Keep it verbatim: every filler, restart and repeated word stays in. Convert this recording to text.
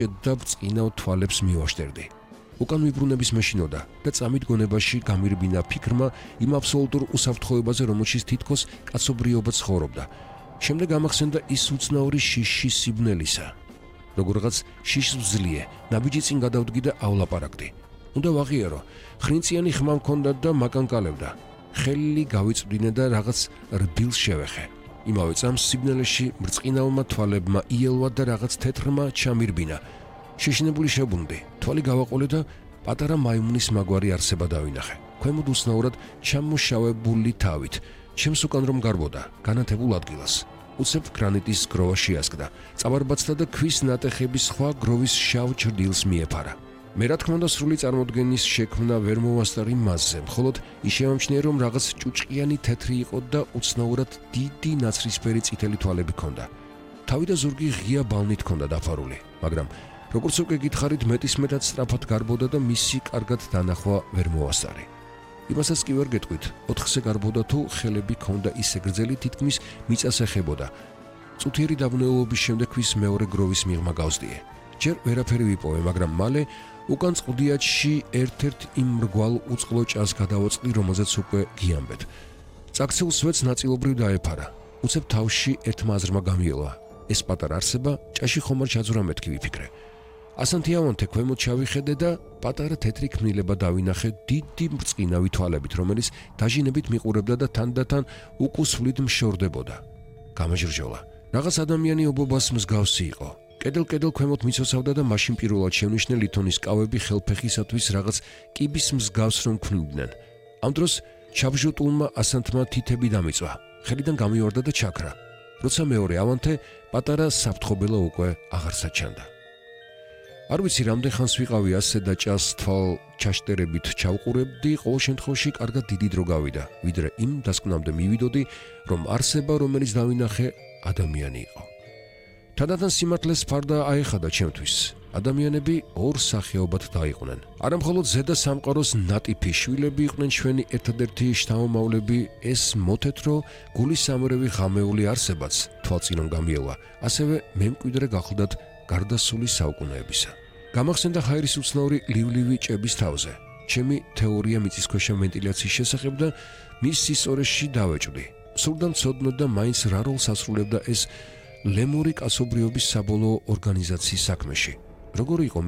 და ბრწყინავ თვალებს მივაშტერდი. უკან მიბრუნების მეშინოდა და წამით გონებაში გამირბინა ფიქრმა იმ აბსოლუტურ უსაფრთხოებაზე, რომელშიც თითქოს კაცობრიობა ცხოვრობდა. შემდეგ ამახსენდა ის უცნაური შიში სიბნელისა. როგორღაც შიშს ვძლიე, ნაბიჯი წინ გადავდგი დაავლაპარაკდი. უნდა ვაღიარო, ხრინწიანი ხმა მქონდა და მაკანკალებდა. ხელი გავიწვდინე და რაღაც რბილს შევეხე. იმავე წამს სიბნელეში ბრწყინავმა თვალებმა იელვა და რაღაც თეთრმა ჩამირბინა. შეშინებული შევბრუნდი, თვალი გავაყოლე და პატარა მაიმუნის მაგვარი არსება დავინახე. ქვემოთ უცნაურად ჩამოშავებული თავით, ჩემს უკან რომ გარბოდა, განათებულ ადგილას. უცებ გრანიტის გროვა შეასკდა, წაბარბაცდა და ქვის ნატეხების სხვა გროვის შავ ჩრდილს მიეფარა. მე რა თქმა უნდა სრული წარმოდგენის შექმნა ვერ მოვასწარი მასზე, მხოლოდ ის შემამჩნია, რომ რაღაც ჭუჭყიანი თეთრი იყო და უცნაურად დიდი ნაცრისფერი წითელი თვალები ჰქონდა. თავი და ზურგი ღია ბალნით ჰქონდა დაფარული, მაგრამ როგორც უკვე გითხარით, მეტისმეტად სწრაფად გარბოდა და მისი კარგად დანახვა ვერ მოვასწარი. იმასაც კი ვერ გეტყვით, ოთხზე გარბოდა თუ ხელები ჰქონდა ისე გრძელი, თითქმის მიწას ეხებოდა. წუთიერი დაბრუნებების შემდეგ ვის მეორე გროვის მიღმა გავსდიე. ჯერ ვერაფერი ვიპოვე, მაგრამ მალე უკან წყუდიაჩში ერთ-ერთ იმ მრგვალ უწყლო ჭას გადავოწყდი, რომელზეც უკვე გიამბეთ. წაქცეულ სვეტს ნაწილობრივ დაეფარა. უცებ თავში ერთმა აზრმა გამიელვა. ეს პატარა არსება ჭაში ხომარ ჩაძვრა მეთქი ვიფიქრე. ასანთიავანთე ქვემოთ ჩავიხედე და პატარა თეთრი ქმნილება დავინახე დიდი ბრწყინავი თვალებით, რომელიც დაჟინებით მიყურებდა და თანდათან უკუსვლით მშორდებოდა. გამაჟრჟოლა. რაღაც ადამიანი ობობას მსგავსი იყო. კედელ-კედელ ქვემოთ მიცოცავდა და მაშინ პირველად შევნიშნე ლითონის კავები ხელფეხისათვის რაღაც კიბის მსგავს რომ ქმნიდნენ. ამ დროს ჩაბჟუტულმა ასანთმა თითები დამიწვა. ხელიდან გამივარდა და ჩაქრა. როცა მეორე ავანთე, პატარა საფრთხობელა უკვე აღარ საჩანდა. არ ვიცი რამდენ ხანს ვიყავი ასე და ჭას თვალ ჩაშტერებით ჩავყურებდი, ყოველ შემთხვევაში კარგად დიდი დრო გავიდა, ვიდრე იმ დასკვნამდე მივიდოდი, რომ არსება, რომელიც დავინახე, ადამიანი იყო. თანდათან სიმართლეს ფარდა აეხადა ჩემთვის. ადამიანები ორ სახეობად დაიყვნენ. არა მხოლოდ ზედა სამყაროს ნატიფი შვილები იყვნენ ჩვენი ერთადერთი შთამომავლები, ეს მოთეთრო გულის სამრევი ღამეული არსებაც თვალწინონ გამიელვა, ასევე მემკვიდრე გახლდათ გარდასული საუკუნეებისა. გამახსენდა ჰაერის უცნაური ლივლივი ჭების თავზე. ჩემი თეორია მიწისქვეშა ვენტილაციის შესახებ და მის სისწორეში დავეჭვდი. სურდა მცოდნო და მაინც რა როლს ასრულებდა ეს ლემური კაცობრიობის საბოლოო ორგანიზაციის საქმეში. როგორი იყო